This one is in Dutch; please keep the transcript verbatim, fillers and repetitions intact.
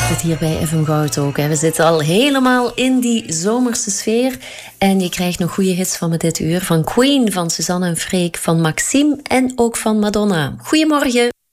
Het hier bij F M Goud ook. Hè. We zitten al helemaal in die zomerse sfeer. En je krijgt nog goede hits van me dit uur. Van Queen, van Suzanne en Freek, van Maxime en ook van Madonna. Goedemorgen.